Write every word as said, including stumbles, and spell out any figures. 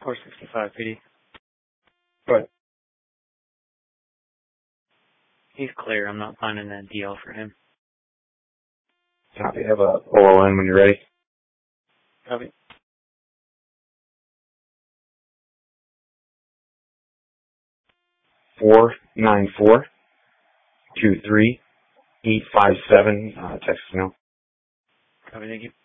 four sixty-five P D. Go ahead. He's clear. I'm not finding that D L for him. Copy. Have a O L N when you're ready. Copy. Four nine four two three eight five seven. Uh, text now. Copy. Thank you.